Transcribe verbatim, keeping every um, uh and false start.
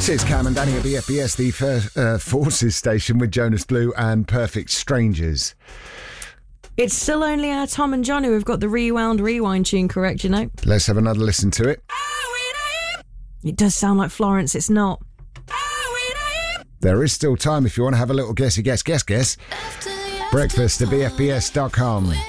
It's Cam and Danny at B F B S, the first, uh, Forces station with Jonas Blue and Perfect Strangers. It's still only our Tom and John who have got the Rewound Rewind tune correct, you know. Let's have another listen to it. It does sound like Florence, it's not. There is still time if you want to have a little guessy guess, guess, guess. Breakfast at B F B S dot com.